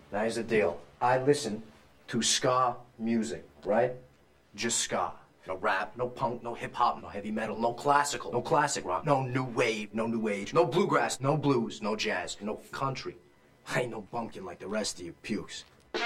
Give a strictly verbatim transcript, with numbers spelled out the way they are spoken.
Now here's the deal. I listen to ska music, right? Just ska. No rap, no punk, no hip-hop, no heavy metal, no classical, no classic rock, no new wave, no new age, no bluegrass, no blues, no jazz, no country. I ain't no bumpkin like the rest of you pukes.